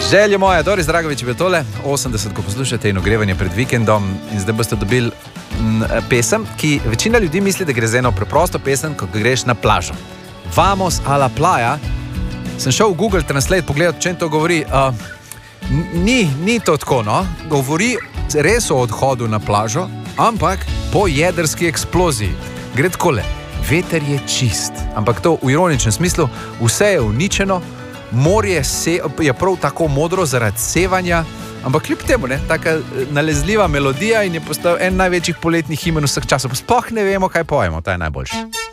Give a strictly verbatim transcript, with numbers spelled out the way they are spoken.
Želje moje, Doris Dragovič je bil tole, osemdeset, ko poslušate in ogrevanje pred vikendom in zdaj boste dobili m, pesem, ki večina ljudi misli, da gre za eno preprosto pesem, ko greš na plažo. Vamos a la playa. Sem šel v Google Translate pogledati, če to govori. Uh, ni, ni to tako, no. Govori res o odhodu na plažo, ampak po jedrski eksploziji. Gre takole, veter je čist, ampak to v ironičnem smislu, vse je uničeno, morje se, je prav tako modro zaradi sevanja, ampak kljub temu, ne, taka nalezljiva melodija in je postal en največjih poletnih himen vseh časov. Sploh ne vemo, kaj pojemo, ta je najboljši.